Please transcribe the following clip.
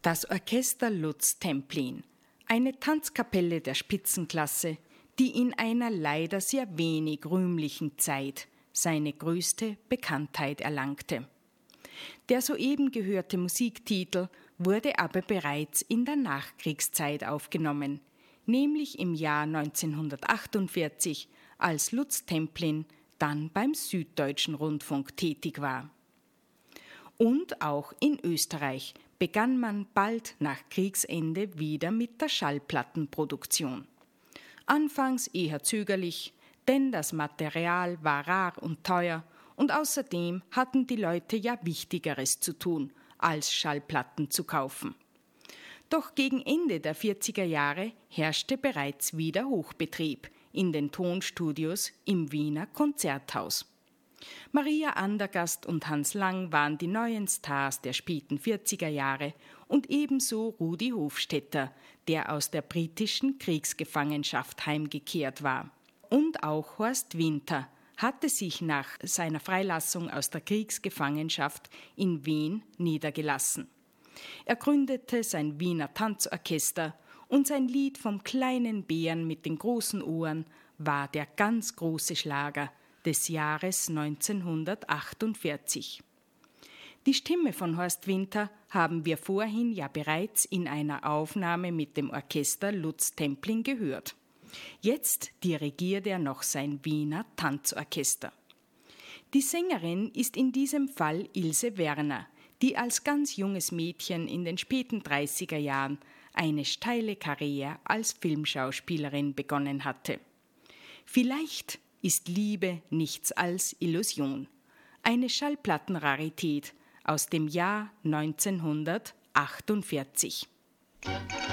Das Orchester Lutz Templin, eine Tanzkapelle der Spitzenklasse, die in einer leider sehr wenig rühmlichen Zeit seine größte Bekanntheit erlangte. Der soeben gehörte Musiktitel wurde aber bereits in der Nachkriegszeit aufgenommen, nämlich im Jahr 1948, als Lutz Templin dann beim Süddeutschen Rundfunk tätig war. Und auch in Österreich begann man bald nach Kriegsende wieder mit der Schallplattenproduktion. Anfangs eher zögerlich, denn das Material war rar und teuer und außerdem hatten die Leute ja Wichtigeres zu tun, als Schallplatten zu kaufen. Doch gegen Ende der 40er Jahre herrschte bereits wieder Hochbetrieb in den Tonstudios im Wiener Konzerthaus. Maria Andergast und Hans Lang waren die neuen Stars der späten 40er Jahre und ebenso Rudi Hofstetter, der aus der britischen Kriegsgefangenschaft heimgekehrt war. Und auch Horst Winter hatte sich nach seiner Freilassung aus der Kriegsgefangenschaft in Wien niedergelassen. Er gründete sein Wiener Tanzorchester und sein Lied vom kleinen Bären mit den großen Ohren war der ganz große Schlager des Jahres 1948. Die Stimme von Horst Winter haben wir vorhin ja bereits in einer Aufnahme mit dem Orchester Lutz Templin gehört. Jetzt dirigiert er noch sein Wiener Tanzorchester. Die Sängerin ist in diesem Fall Ilse Werner, die als ganz junges Mädchen in den späten 30er Jahren eine steile Karriere als Filmschauspielerin begonnen hatte. Vielleicht ist Liebe nichts als Illusion, eine Schallplattenrarität aus dem Jahr 1948.